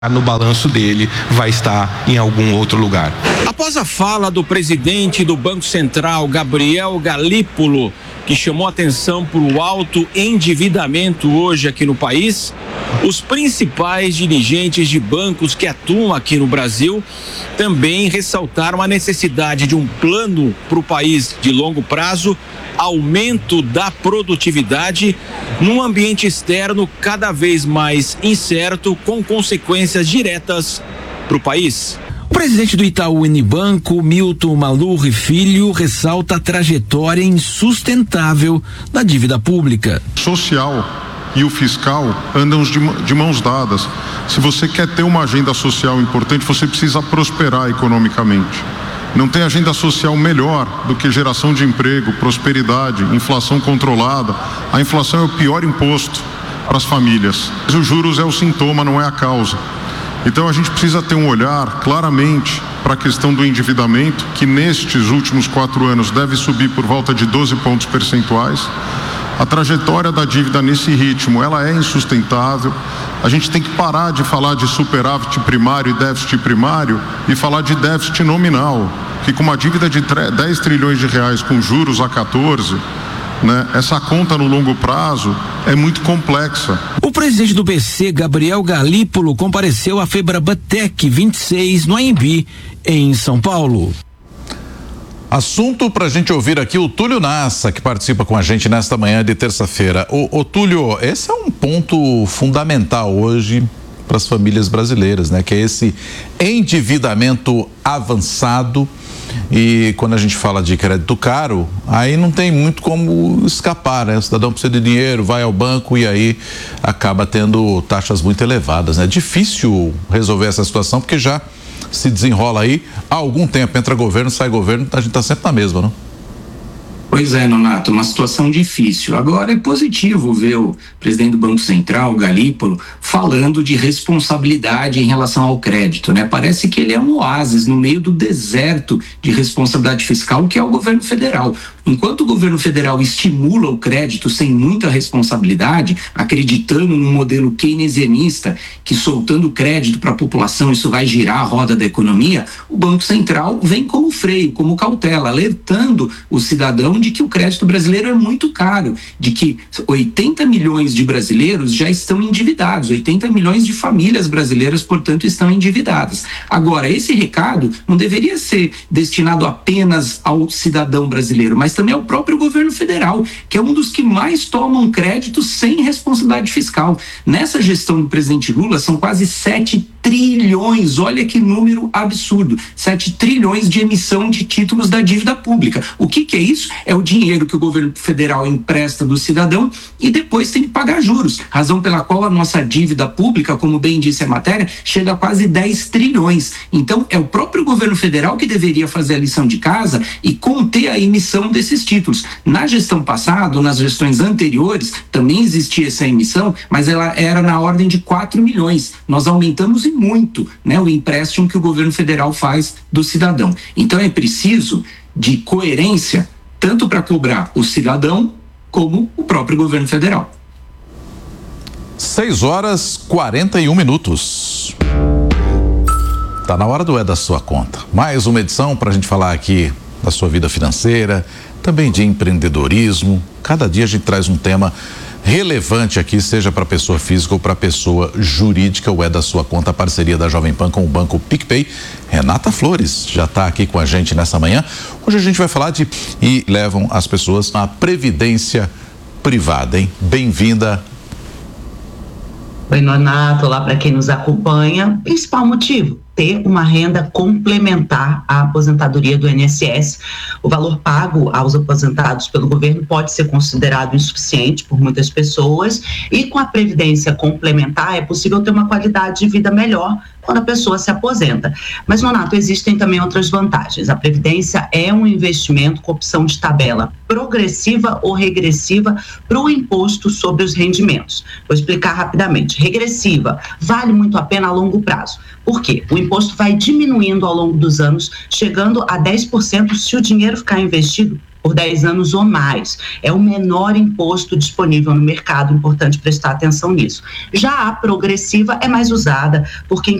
no balanço dele vai estar em algum outro lugar. Após a fala do presidente do Banco Central, Gabriel Galípolo, que chamou atenção para o alto endividamento hoje aqui no país, os principais dirigentes de bancos que atuam aqui no Brasil também ressaltaram a necessidade de um plano para o país de longo prazo, aumento da produtividade num ambiente externo cada vez mais incerto, com consequências diretas para o país. O presidente do Itaú Unibanco, Milton Malurri Filho, ressalta a trajetória insustentável da dívida pública. Social e o fiscal andam de mãos dadas. Se você quer ter uma agenda social importante, você precisa prosperar economicamente. Não tem agenda social melhor do que geração de emprego, prosperidade, inflação controlada. A inflação é o pior imposto para as famílias. Mas os juros é o sintoma, não é a causa. Então a gente precisa ter um olhar claramente para a questão do endividamento, que nestes últimos 4 anos deve subir por volta de 12 pontos percentuais. A trajetória da dívida nesse ritmo, ela é insustentável. A gente tem que parar de falar de superávit primário e déficit primário e falar de déficit nominal, que com uma dívida de 10 trilhões de reais com juros a 14, essa conta no longo prazo é muito complexa. O presidente do BC, Gabriel Galípolo, compareceu à Febrabatec 26 no AMB, em São Paulo. Assunto para a gente ouvir aqui o Túlio Nassa, que participa com a gente nesta manhã de terça-feira. Ô Túlio, esse é um ponto fundamental hoje para as famílias brasileiras, né? Que é esse endividamento avançado. E quando a gente fala de crédito caro, aí não tem muito como escapar, né? O cidadão precisa de dinheiro, vai ao banco e aí acaba tendo taxas muito elevadas, né? É difícil resolver essa situação porque já se desenrola aí há algum tempo, entra governo, sai governo, a gente tá sempre na mesma, não? Pois é, Nonato, uma situação difícil. Agora é positivo ver o presidente do Banco Central, Galípolo, falando de responsabilidade em relação ao crédito, né? Parece que ele é um oásis no meio do deserto de responsabilidade fiscal que é o governo federal. Enquanto o governo federal estimula o crédito sem muita responsabilidade, acreditando num modelo keynesianista que soltando crédito para a população isso vai girar a roda da economia, o Banco Central vem como freio, como cautela, alertando o cidadão de que o crédito brasileiro é muito caro, de que 80 milhões de brasileiros já estão endividados, 80 milhões de famílias brasileiras, portanto, estão endividadas. Agora, esse recado não deveria ser destinado apenas ao cidadão brasileiro, mas também ao próprio governo federal, que é um dos que mais tomam crédito sem responsabilidade fiscal. Nessa gestão do presidente Lula, são quase 7 trilhões, olha que número absurdo, 7 trilhões de emissão de títulos da dívida pública. O que é isso? É o dinheiro que o governo federal empresta do cidadão e depois tem que pagar juros, razão pela qual a nossa dívida pública, como bem disse a matéria, chega a quase 10 trilhões. Então, é o próprio governo federal que deveria fazer a lição de casa e conter a emissão desses títulos. Na gestão passada, nas gestões anteriores, também existia essa emissão, mas ela era na ordem de 4 milhões. Nós aumentamos e muito, né, o empréstimo que o governo federal faz do cidadão. Então, é preciso de coerência tanto para cobrar o cidadão como o próprio governo federal. 6h41. Tá na hora do É da Sua Conta. Mais uma edição para a gente falar aqui da sua vida financeira, também de empreendedorismo. Cada dia a gente traz um tema relevante aqui, seja para pessoa física ou para pessoa jurídica. O É da Sua Conta, a parceria da Jovem Pan com o Banco PicPay. Renata Flores já está aqui com a gente nessa manhã. Hoje a gente vai falar e levam as pessoas à previdência privada, hein? Bem-vinda. Oi, Nonato, olá para quem nos acompanha. Principal motivo: ter uma renda complementar à aposentadoria do INSS. O valor pago aos aposentados pelo governo pode ser considerado insuficiente por muitas pessoas, e com a previdência complementar é possível ter uma qualidade de vida melhor quando a pessoa se aposenta. Mas, Nonato, existem também outras vantagens. A previdência é um investimento com opção de tabela progressiva ou regressiva para o imposto sobre os rendimentos. Vou explicar rapidamente. Regressiva vale muito a pena a longo prazo. Por quê? O imposto vai diminuindo ao longo dos anos, chegando a 10% se o dinheiro ficar investido por 10 anos ou mais. É o menor imposto disponível no mercado, importante prestar atenção nisso. Já a progressiva é mais usada por quem